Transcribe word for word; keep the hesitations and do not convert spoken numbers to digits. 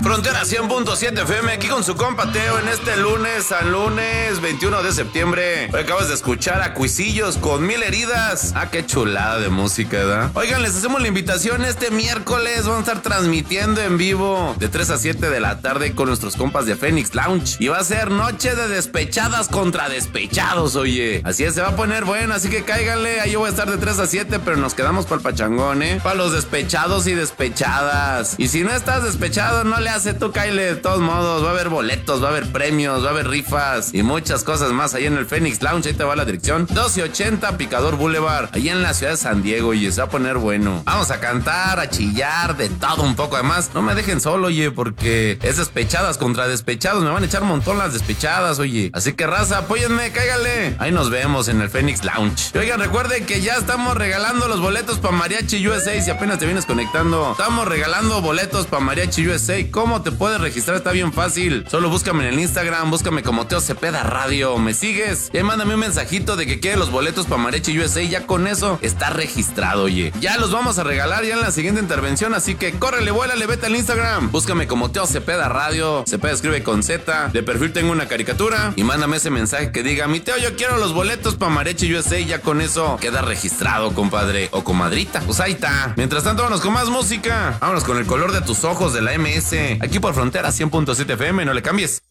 Frontera cien punto siete F M, aquí con su compa Teo en este lunes al lunes veintiuno de septiembre. Hoy acabas de escuchar a Cuisillos con Mil Heridas. Ah, qué chulada de música, ¿verdad? Oigan, les hacemos la invitación este miércoles. Vamos a estar transmitiendo en vivo de tres a siete de la tarde con nuestros compas de Phoenix Lounge. Y va a ser noche de despechadas contra despechados, oye. Así es, se va a poner bueno, así que cáiganle. Ahí yo voy a estar de tres a siete, pero nos quedamos para el pachangón, ¿eh? Para los despechados y despechadas. Y si no estás despechado, no le hace, tú cáile de todos modos. Va a haber boletos, va a haber premios, va a haber rifas y muchas cosas más ahí en el Phoenix Lounge. Ahí te va la dirección: doce ochenta Picador Boulevard, ahí en la ciudad de San Diego. Y se va a poner bueno. Vamos a cantar, a chillar, de todo un poco. Además, no me dejen solo, oye, porque es despechadas contra despechados. Me van a echar un montón las despechadas, oye. Así que raza, apóyenme, cáigale. Ahí nos vemos en el Phoenix Lounge. Y oigan, recuerden que ya estamos regalando los boletos para Mariachi U S A. Si apenas te vienes conectando, estamos regalando boletos para Mariachi U S A. ¿Cómo te puedes registrar? Está bien fácil. Solo búscame en el Instagram, búscame como Teo Cepeda Radio. ¿Me sigues? Y ahí mándame un mensajito de que quieres los boletos para Mariachi U S A. Ya con eso está registrado, oye. Ya los vamos a regalar ya en la siguiente intervención. Así que córrele, vuélale, vete al Instagram. Búscame como Teo Cepeda Radio. Cepeda escribe con Z. De perfil tengo una caricatura. Y mándame ese mensaje que diga: mi Teo, yo quiero los boletos para Mariachi U S A. Ya con eso queda registrado, compadre o comadrita. Pues ahí está. Mientras tanto, vámonos con más música. Vámonos con El Color de Tus Ojos de la M S. Aquí por Frontera cien punto siete F M. No le cambies.